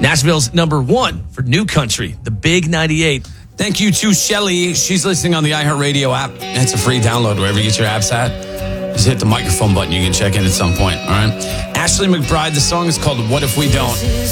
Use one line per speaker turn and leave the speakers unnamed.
Nashville's number 1 for New Country, the Big 98.
Thank you to Shelly. She's listening on the iHeartRadio app. It's a free download wherever you get your apps at. Just hit the microphone button. You can check in at some point, all right? Ashley McBride, the song is called What If We Don't?